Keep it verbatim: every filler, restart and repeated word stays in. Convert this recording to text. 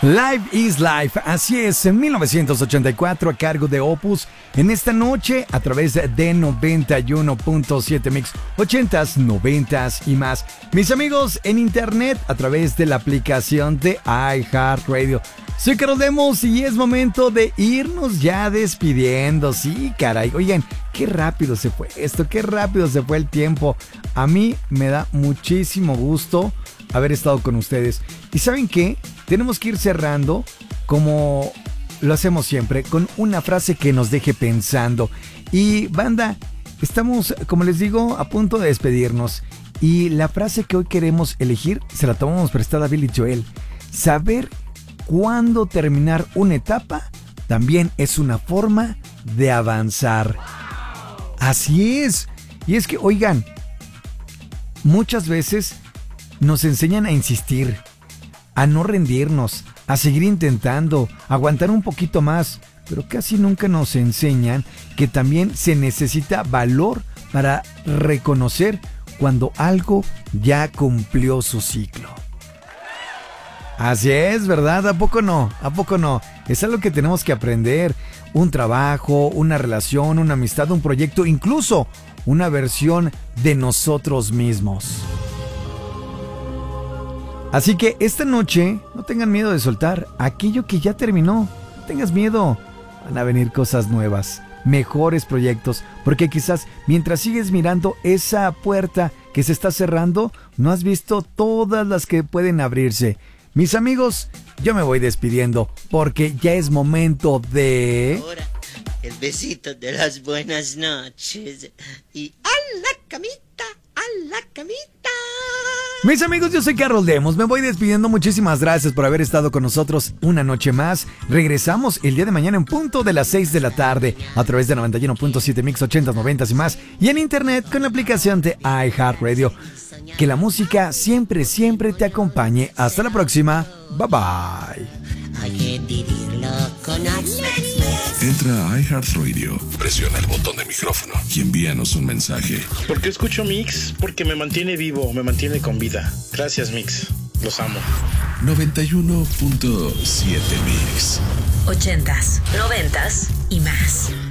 Life is Life, así es, en mil novecientos ochenta y cuatro a cargo de Opus. En esta noche a través de noventa y uno punto siete Mix, ochentas, noventas y más. Mis amigos en internet a través de la aplicación de iHeartRadio. Soy Carlos Lemos y es momento de irnos ya despidiendo. Sí, caray, oigan, qué rápido se fue esto, qué rápido se fue el tiempo. A mí me da muchísimo gusto haber estado con ustedes. ¿Y saben qué? Tenemos que ir cerrando como lo hacemos siempre, con una frase que nos deje pensando. Y banda, estamos, como les digo, a punto de despedirnos. Y la frase que hoy queremos elegir se la tomamos prestada a Billy Joel. Saber cuándo terminar una etapa también es una forma de avanzar. Así es. Y es que, oigan, muchas veces nos enseñan a insistir, a no rendirnos, a seguir intentando, a aguantar un poquito más, pero casi nunca nos enseñan que también se necesita valor para reconocer cuando algo ya cumplió su ciclo. Así es, ¿verdad? ¿A poco no? ¿A poco no? Es algo que tenemos que aprender. Un trabajo, una relación, una amistad, un proyecto, incluso una versión de nosotros mismos. Así que esta noche no tengan miedo de soltar aquello que ya terminó. No tengas miedo. Van a venir cosas nuevas, mejores proyectos, porque quizás mientras sigues mirando esa puerta que se está cerrando, no has visto todas las que pueden abrirse. Mis amigos, yo me voy despidiendo porque ya es momento de... Ahora, el besito de las buenas noches y a la camita, a la camita. Mis amigos, yo soy Carlos Lemos, me voy despidiendo, muchísimas gracias por haber estado con nosotros una noche más. Regresamos el día de mañana en punto de las seis de la tarde a través de noventa y uno punto siete Mix, ochentas, noventas y más, y en internet con la aplicación de iHeartRadio. Que la música siempre, siempre te acompañe. Hasta la próxima, bye bye. Hay que vivirlo con alegría. Entra a iHeartRadio, presiona el botón de micrófono y envíanos un mensaje. ¿Por qué escucho Mix? Porque me mantiene vivo, me mantiene con vida. Gracias, Mix. Los amo. noventa y uno punto siete Mix. Ochentas, noventas y más.